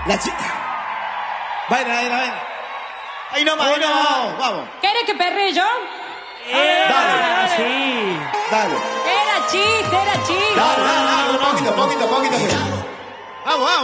La chica. Vaina. Ahí nomás, vamos. ¿Quieres que perre yo? Dale. Sí. Dale. Era chiste. Dale. Poquito. Vamos.